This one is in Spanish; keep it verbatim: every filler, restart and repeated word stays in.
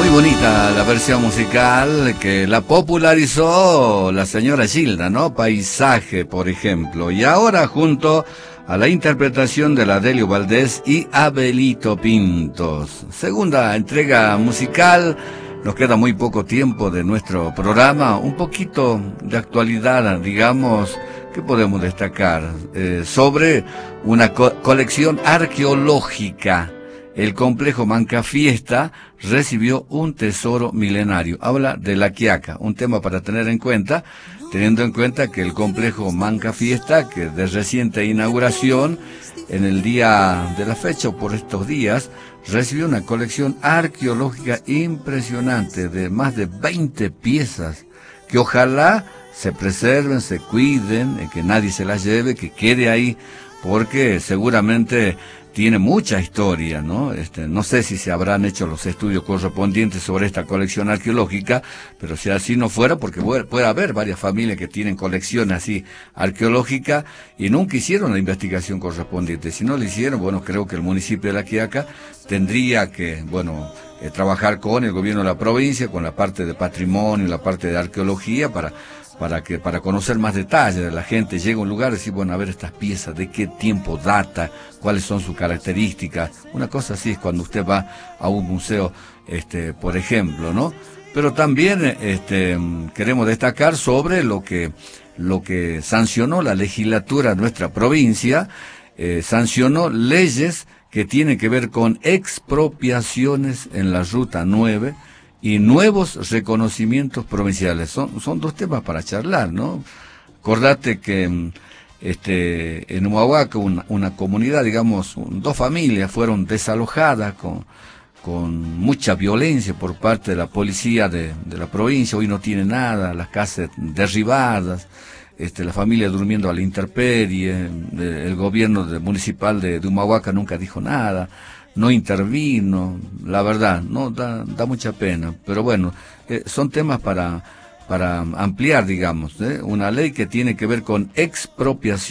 Muy bonita la versión musical que la popularizó la señora Gilda, ¿no? Paisaje, por ejemplo. Y ahora junto a la interpretación de la Delio Valdés y Abelito Pintos. Segunda entrega musical. Nos queda muy poco tiempo de nuestro programa. Un poquito de actualidad, digamos, que podemos destacar eh, sobre una co colección arqueológica. El complejo Mancafiesta recibió un tesoro milenario. Habla de La Quiaca, un tema para tener en cuenta, teniendo en cuenta que el complejo Mancafiesta, que de reciente inauguración, en el día de la fecha o por estos días, recibió una colección arqueológica impresionante de más de veinte piezas, que ojalá se preserven, se cuiden, que nadie se las lleve, que quede ahí, porque seguramente tiene mucha historia, ¿no? Este, no sé si se habrán hecho los estudios correspondientes sobre esta colección arqueológica, pero si así no fuera, porque puede, puede haber varias familias que tienen colecciones así arqueológicas y nunca hicieron la investigación correspondiente. Si no lo hicieron, bueno, creo que el municipio de La Quiaca tendría que, bueno, eh, trabajar con el gobierno de la provincia, con la parte de patrimonio, la parte de arqueología, para para que para conocer más detalles de la gente. Llega a un lugar y decir, bueno, a ver estas piezas, de qué tiempo data, cuáles son sus características. Una cosa así es cuando usted va a un museo, este, por ejemplo, ¿no? Pero también este, queremos destacar sobre lo que, lo que sancionó la legislatura de nuestra provincia, eh, sancionó leyes que tienen que ver con expropiaciones en la Ruta nueve, y nuevos reconocimientos provinciales. Son, son dos temas para charlar, ¿no? Acordate que este, en Humahuaca una, una comunidad, digamos, un, dos familias fueron desalojadas con, con mucha violencia por parte de la policía de, de la provincia. Hoy no tiene nada, las casas derribadas, este, la familia durmiendo a la intemperie, el gobierno de, municipal de, de Humahuaca nunca dijo nada. No intervino, la verdad, no da, da mucha pena, pero bueno, eh, son temas para, para ampliar, digamos, ¿eh? Una ley que tiene que ver con expropiación